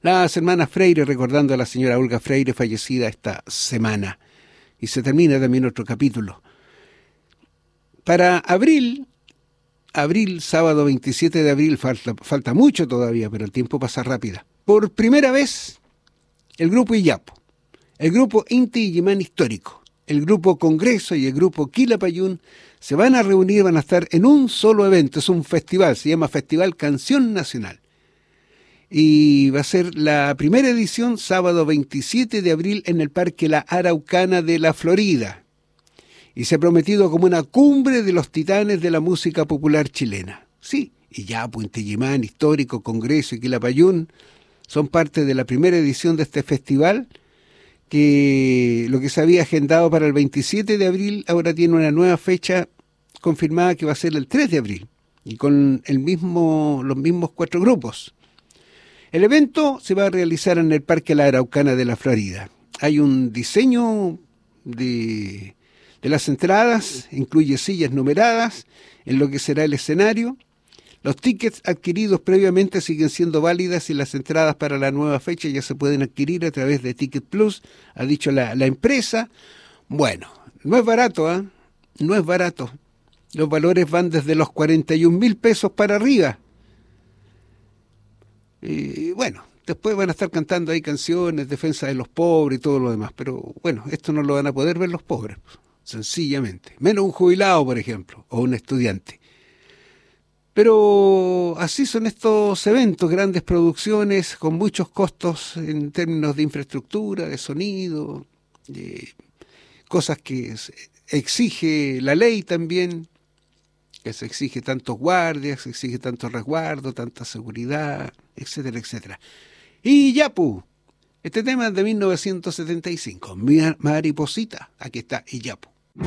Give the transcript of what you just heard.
Las hermanas Freire, recordando a la señora Olga Freire, fallecida esta semana. Y se termina también otro capítulo. Para abril, sábado 27 de abril, falta mucho todavía, pero el tiempo pasa rápido. Por primera vez, el grupo Iyapu, el grupo Inti Illimani Histórico, el grupo Congreso y el grupo Quilapayún se van a reunir, van a estar en un solo evento. Es un festival, se llama Festival Canción Nacional. Y va a ser la primera edición, sábado 27 de abril, en el Parque La Araucana de la Florida. Y se ha prometido como una cumbre de los titanes de la música popular chilena. Sí, Iyapu, Inti Illimani Histórico, Congreso y Quilapayún son parte de la primera edición de este festival, que lo que se había agendado para el 27 de abril ahora tiene una nueva fecha confirmada que va a ser el 3 de abril, y con los mismos 4 grupos. El evento se va a realizar en el Parque La Araucana de la Florida. Hay un diseño de las entradas, incluye sillas numeradas en lo que será el escenario. Los tickets adquiridos previamente siguen siendo válidas y las entradas para la nueva fecha ya se pueden adquirir a través de Ticket Plus, ha dicho la empresa. Bueno, no es barato, ¿eh? No es barato. Los valores van desde los 41.000 pesos para arriba. Y bueno, después van a estar cantando ahí canciones, defensa de los pobres y todo lo demás. Pero bueno, esto no lo van a poder ver los pobres, sencillamente. Menos un jubilado, por ejemplo, o un estudiante. Pero así son estos eventos, grandes producciones con muchos costos en términos de infraestructura, de sonido, de cosas que exige la ley también, que se exige tantos guardias, se exige tanto resguardo, tanta seguridad, etcétera, etcétera. Y Iyapu, este tema es de 1975, Mariposita, aquí está Iyapu.